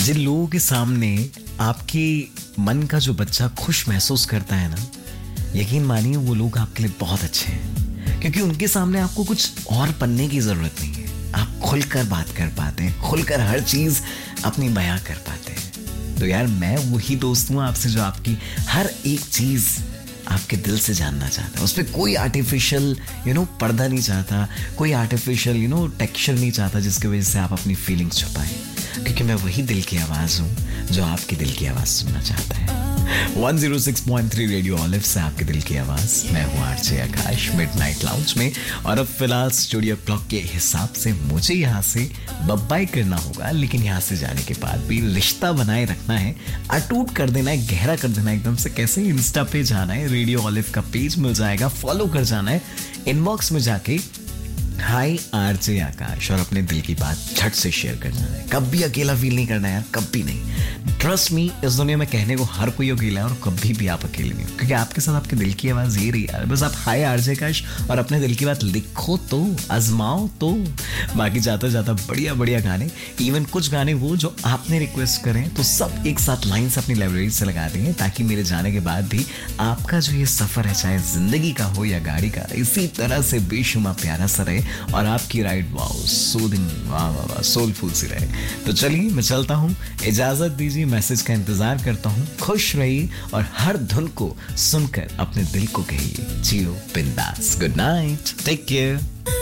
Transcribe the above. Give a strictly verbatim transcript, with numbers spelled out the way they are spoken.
जिन लोगों के सामने आपके मन का जो बच्चा खुश महसूस करता है ना, यकीन मानिए वो लोग आपके लिए बहुत अच्छे हैं, क्योंकि उनके सामने आपको कुछ और बनने की जरूरत नहीं है। आप खुलकर बात कर पाते हैं, खुलकर हर चीज अपनी बयां कर पाते हैं। तो यार मैं वही दोस्त हूँ आपसे जो आपकी हर एक चीज आपके दिल से जानना चाहता है। उस पर कोई आर्टिफिशियल यू नो पर्दा नहीं चाहता, कोई आर्टिफिशियल यू नो टेक्सचर नहीं चाहता जिसकी वजह से आप अपनी फीलिंग्स छुपाएं, क्योंकि मैं वही दिल की आवाज हूँ जो आपके दिल की आवाज सुनना चाहता है। one oh six point three radio olive से आपके दिल की आवाज। मैं हूँ आरजे आकाश मिडनाइट लाउंज में, और अब फिलहाल स्टूडियो क्लॉक के हिसाब से मुझे यहाँ से बब्बाई करना होगा, लेकिन यहाँ से जाने के बाद भी रिश्ता बनाए रखना है, अटूट कर देना है, गहरा कर देना है एकदम से। कैसे? इंस्टा पे जाना है, रेडियो ऑलिव का पेज मिल जाएगा, फॉलो कर जाना है, इनबॉक्स में जाके हाय आरजे आकाश और अपने दिल की बात झट से शेयर करना है। कभी अकेला फील नहीं करना है यार, कभी नहीं। ट्रस्ट मी, इस दुनिया में कहने को हर कोई अकेला है और कभी भी आप अकेले नहीं हो, क्योंकि आपके साथ आपके दिल की आवाज ये रही यार। बस आप हाय आरजे आकाश और अपने दिल की बात लिखो तो, आजमाओ तो। बाकी जाता जाता बढ़िया बढ़िया गाने, इवन कुछ गाने वो जो आपने रिक्वेस्ट करें, तो सब एक साथ लाइन से अपनी लाइब्रेरी से लगा देंगे, ताकि मेरे जाने के बाद भी आपका जो ये सफर है, चाहे जिंदगी का हो या गाड़ी का, इसी तरह से बेशुमार प्यारा सा रहे और आपकी राइड वाओ सूदिंग वाह वाह वाह सोलफुल सी रहे। तो चलिए मैं चलता हूँ, इजाजत दीजिए, मैसेज का इंतजार करता हूँ। खुश रहिए और हर धुन को सुनकर अपने दिल को कहिए जियो बिंदास। Good night, take care.